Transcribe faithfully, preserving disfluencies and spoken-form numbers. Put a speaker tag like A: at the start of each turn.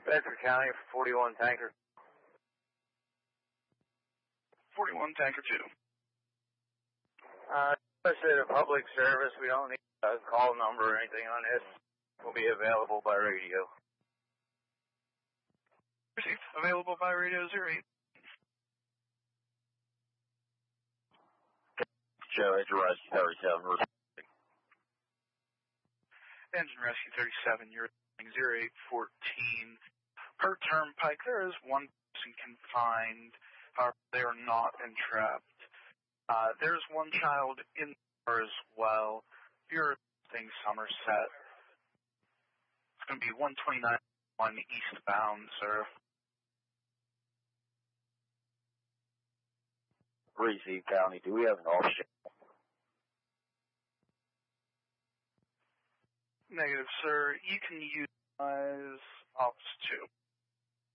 A: Bedford County, forty-one Tanker.
B: forty-one Tanker two.
A: Uh, this is a public service. We don't need a call number or anything on this. Will be available by radio.
B: Received. Available by radio zero eight.
C: Joe, Engine Rescue thirty-seven.
B: Engine Rescue thirty-seven, you're zero eight fourteen. Per Turnpike, there is one person confined. However, they are not entrapped. Uh, there's one child in there as well. You're thing Somerset. It's going to be one twenty-nine one eastbound, sir.
C: Receive County, do we have an offset?
B: Negative, sir. You can utilize Office two.